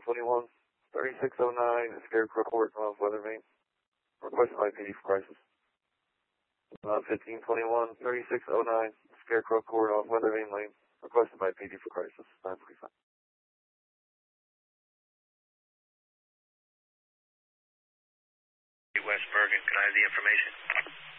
1521, 3609, Scarecrow Court off Weather Main. Requested by PD for crisis. 1521, 3609, Scarecrow Court off Weather Main Lane. Requested by PD for crisis. 945. West Bergen, can I have the information?